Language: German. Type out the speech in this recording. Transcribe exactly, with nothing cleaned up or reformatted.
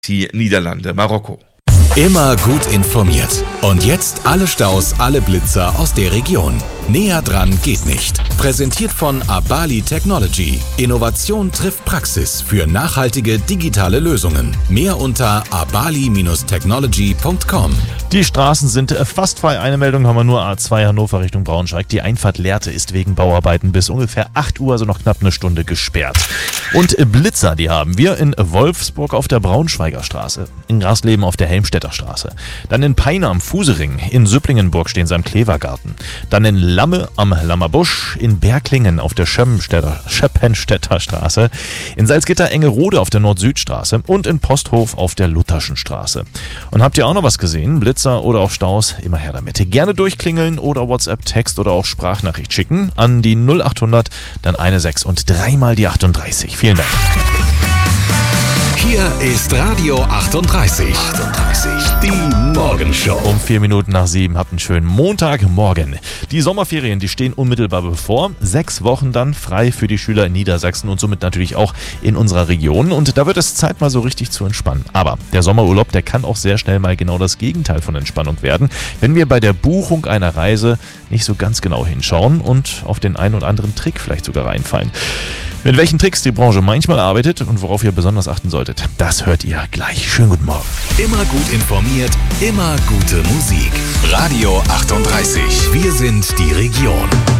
die Niederlande, Marokko. Immer gut informiert. Und jetzt alle Staus, alle Blitzer aus der Region. Näher dran geht nicht. Präsentiert von Abali Technology. Innovation trifft Praxis für nachhaltige digitale Lösungen. Mehr unter abali Bindestrich technology Punkt com. Die Straßen sind fast frei. Eine Meldung haben wir nur: A zwei Hannover Richtung Braunschweig. Die Einfahrt Lehrte ist wegen Bauarbeiten bis ungefähr acht Uhr, also noch knapp eine Stunde, gesperrt. Und Blitzer, die haben wir in Wolfsburg auf der Braunschweiger Straße, in Grasleben auf der Helmstedter Straße, dann in Peine am Fusering, in Süpplingenburg stehen sie am Klevergarten, dann in Lamme am Lammerbusch, in Berglingen auf der Schöppenstädter, Schöppenstädter Straße, in Salzgitter Engerode auf der Nord-Süd-Straße und in Posthof auf der Lutherschen Straße. Und habt ihr auch noch was gesehen? Blitzer oder auch Staus? Immer her damit. Gerne durchklingeln oder WhatsApp-Text oder auch Sprachnachricht schicken an die null acht hundert, dann eine sechs und dreimal die achtunddreißig. Vielen Dank. Hier ist Radio achtunddreißig. achtunddreißig. Die Morgenshow. Um vier Minuten nach sieben. Habt einen schönen Montagmorgen. Die Sommerferien, die stehen unmittelbar bevor. Sechs Wochen dann frei für die Schüler in Niedersachsen und somit natürlich auch in unserer Region. Und da wird es Zeit, mal so richtig zu entspannen. Aber der Sommerurlaub, der kann auch sehr schnell mal genau das Gegenteil von Entspannung werden, wenn wir bei der Buchung einer Reise nicht so ganz genau hinschauen und auf den einen oder anderen Trick vielleicht sogar reinfallen. Mit welchen Tricks die Branche manchmal arbeitet und worauf ihr besonders achten solltet, das hört ihr gleich. Schönen guten Morgen. Immer gut informiert, immer gute Musik. Radio achtunddreißig. Wir sind die Region.